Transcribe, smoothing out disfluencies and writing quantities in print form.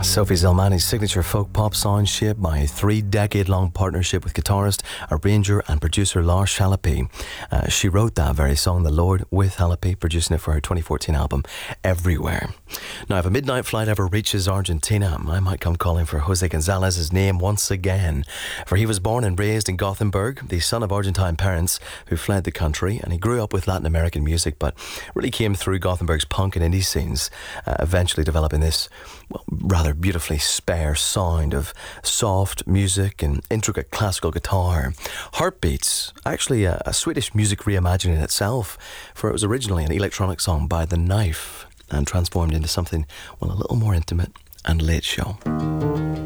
Sophie Zelmani's signature folk pop sound shaped by a 3-decade-long partnership with guitarist, arranger and producer Lars Shalapi. She wrote that very song, The Lord, with Shalapi, producing it for her 2014 album, Everywhere. Now, if a midnight flight ever reaches Argentina, I might come calling for Jose Gonzalez's name once again. For he was born and raised in Gothenburg, the son of Argentine parents who fled the country, and he grew up with Latin American music, but really came through Gothenburg's punk and indie scenes, eventually developing this, rather beautifully spare sound of soft music and intricate classical guitar. Heartbeats, actually a Swedish music reimagining itself, for it was originally an electronic song by The Knife and transformed into something, a little more intimate and late show.